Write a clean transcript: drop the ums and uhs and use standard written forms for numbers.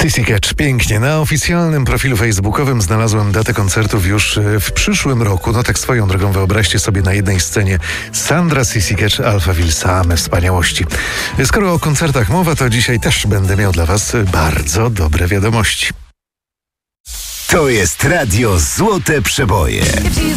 Sissy Catch, pięknie. Na oficjalnym profilu facebookowym znalazłem datę koncertów już w przyszłym roku. No tak swoją drogą, wyobraźcie sobie na jednej scenie Sandra, Sissy Catch, Alphaville, same wspaniałości. Skoro o koncertach mowa, to dzisiaj też będę miał dla was bardzo dobre wiadomości. To jest Radio Złote Przeboje.